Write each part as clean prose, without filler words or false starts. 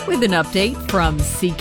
With an update from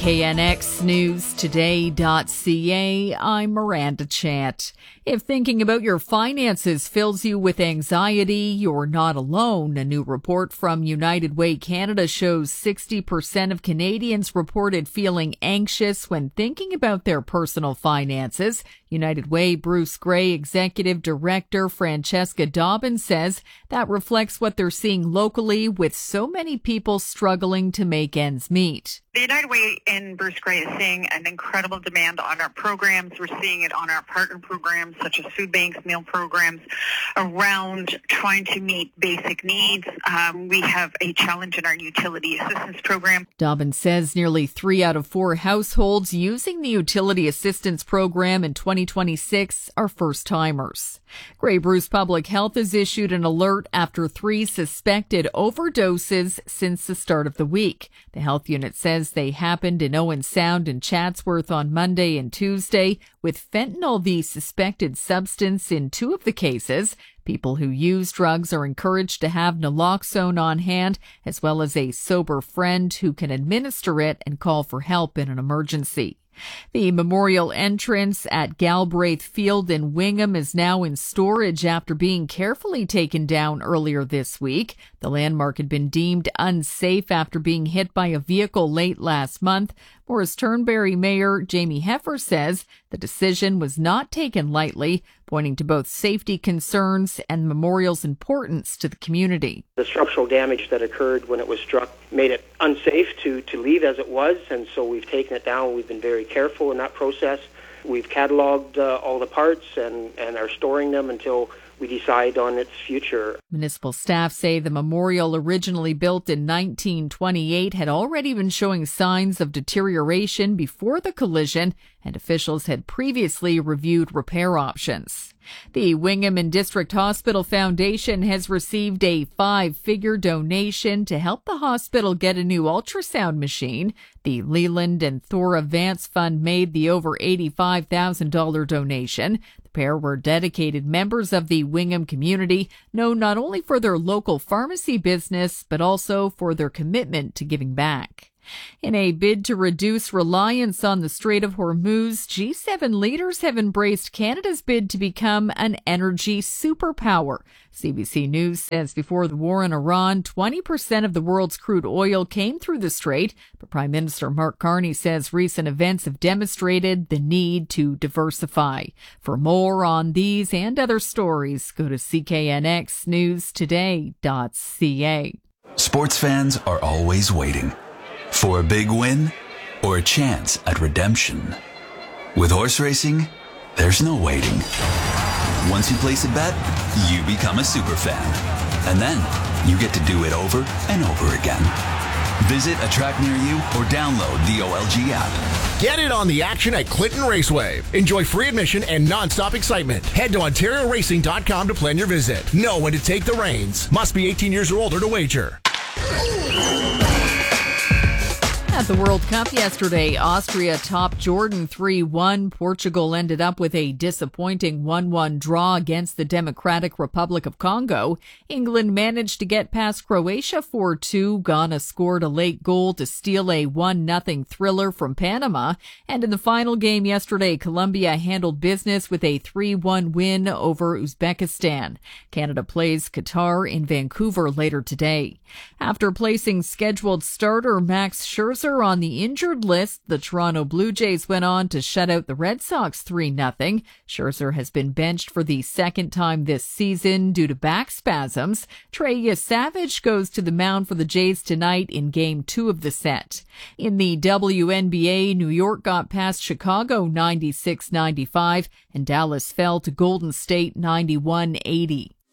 CKNXNewsToday.ca, I'm Miranda Chant. If thinking about your finances fills you with anxiety, you're not alone. A new report from United Way Canada shows 60% of Canadians reported feeling anxious when thinking about their personal finances. United Way Bruce Gray Executive Director Francesca Dobbin says that reflects what they're seeing locally, with so many people struggling to make ends meet. The United Way in Bruce Gray is seeing an incredible demand on our programs. We're seeing it on our partner programs, such as food banks, meal programs, around trying to meet basic needs. We have a challenge in our utility assistance program. Dobbin says nearly 3 out of 4 households using the utility assistance program in 2026 are first-timers. Grey Bruce Public Health has issued an alert after 3 suspected overdoses since the start of the week. The health unit says they happened in Owen Sound and Chatsworth on Monday and Tuesday, with fentanyl the suspected substance in 2 of the cases. People who use drugs are encouraged to have naloxone on hand, as well as a sober friend who can administer it and call for help in an emergency. The memorial entrance at Galbraith Field in Wingham is now in storage after being carefully taken down earlier this week. The landmark had been deemed unsafe after being hit by a vehicle late last month. Morris Turnberry Mayor Jamie Heffer says the decision was not taken lightly, pointing to both safety concerns and the memorial's importance to the community. The structural damage that occurred when it was struck made it unsafe to leave as it was, and so we've taken it down. We've been very careful in that process. We've cataloged all the parts and are storing them until we decide on its future. Municipal staff say the memorial, originally built in 1928, had already been showing signs of deterioration before the collision, and officials had previously reviewed repair options. The Wingham and District Hospital Foundation has received a 5-figure donation to help the hospital get a new ultrasound machine. The Leland and Thora Vance Fund made the over $85,000 donation. The pair were dedicated members of the Wingham community, known not only for their local pharmacy business, but also for their commitment to giving back. In a bid to reduce reliance on the Strait of Hormuz, G7 leaders have embraced Canada's bid to become an energy superpower. CBC News says before the war in Iran, 20% of the world's crude oil came through the strait, but Prime Minister Mark Carney says recent events have demonstrated the need to diversify. For more on these and other stories, go to CKNXNewsToday.ca. Sports fans are always waiting for a big win or a chance at redemption. With horse racing, there's no waiting. Once you place a bet, you become a super fan. And then you get to do it over and over again. Visit a track near you or download the OLG app. Get in on the action at Clinton Raceway. Enjoy free admission and non-stop excitement. Head to OntarioRacing.com to plan your visit. Know when to take the reins. Must be 18 years or older to wager. At the World Cup yesterday, Austria topped Jordan 3-1. Portugal ended up with a disappointing 1-1 draw against the Democratic Republic of Congo. England managed to get past Croatia 4-2. Ghana scored a late goal to steal a 1-0 thriller from Panama. And in the final game yesterday, Colombia handled business with a 3-1 win over Uzbekistan. Canada plays Qatar in Vancouver later today. After placing scheduled starter Max Scherzer on the injured list, the Toronto Blue Jays went on to shut out the Red Sox 3-0. Scherzer has been benched for the second time this season due to back spasms. Trey Savage goes to the mound for the Jays tonight in Game 2 of the set. In the WNBA, New York got past Chicago 96-95, and Dallas fell to Golden State 91-80.